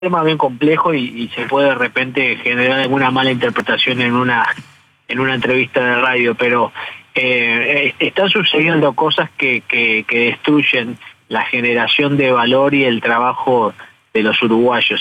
tema bien complejo y se puede de repente generar alguna mala interpretación en una entrevista de radio, pero están sucediendo cosas que destruyen la generación de valor y el trabajo de los uruguayos.